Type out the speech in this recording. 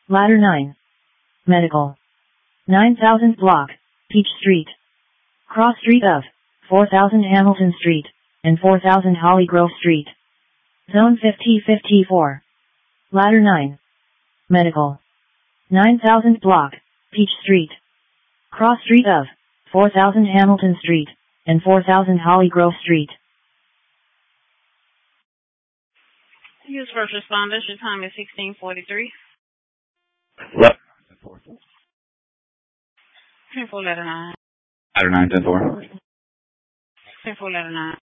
Ladder 9. Medical. 9000 Block, Peach Street. Cross Street of 4000 Hamilton Street, and 4000 Holly Grove Street. Zone 5054. Ladder 9. Medical. 9000 Block, Peach Street. Cross Street of 4000 Hamilton Street, and 4000 Holly Grove Street. Use first responders. Your time is 16:43. Left. 10-4, letter 9. Ladder 9, 10-4. 10-4, letter 9.